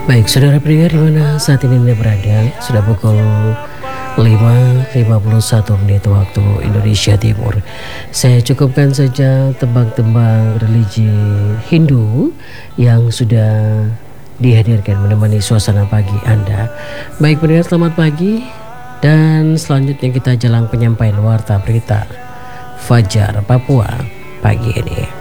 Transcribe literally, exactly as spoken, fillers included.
Baik, saudara pendengar di mana saat ini Anda berada, sudah pukul lima lima puluh satu menit waktu Indonesia Timur. Saya cukupkan saja tembang-tembang religi Hindu yang sudah dihadirkan menemani suasana pagi Anda. Baik pendengar, selamat pagi. Dan selanjutnya kita jalan penyampaian warta berita Fajar Papua pagi ini.